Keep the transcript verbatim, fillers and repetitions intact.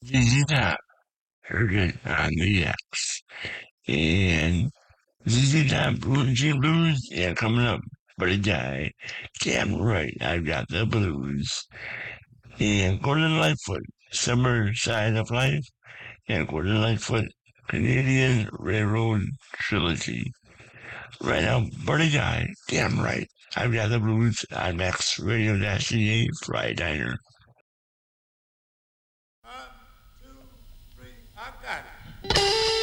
Z Z Top, heard it on the X. And Z Z Top, Blue Jean Blues, yeah, coming up. But a guy, damn right, I've got the blues. And Gordon Lightfoot, Summer Side of Life, and Gordon Lightfoot, Canadian Railroad Trilogy. Right now, Buddy Guy, damn right, I've got the blues on Max Radio Dash E A Fry Diner.